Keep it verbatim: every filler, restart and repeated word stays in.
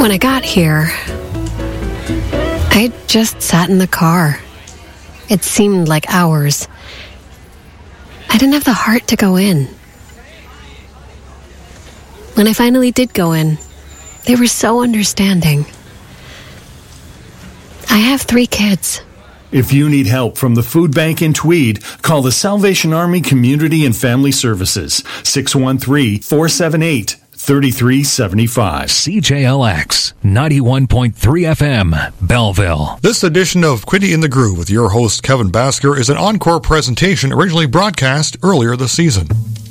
When I got here, I just sat in the car. It seemed like hours. I didn't have the heart to go in. When I finally did go in, they were so understanding. I have three kids. If you need help from the food bank in Tweed, call the Salvation Army Community and Family Services, six one three, four seven eight, three three seven five. C J L X ninety-one point three F M, Belleville. This edition of Quinte in the Groove with your host Kevin Basker is an encore presentation originally broadcast earlier this season.